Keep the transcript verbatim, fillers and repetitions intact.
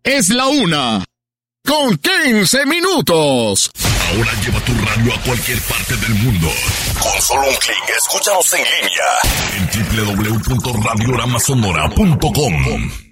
Es la una, con quince minutos. Ahora lleva tu radio a cualquier parte del mundo. Con solo un clic, escúchanos en línea en doble u doble u doble u punto radiorama sonora punto com.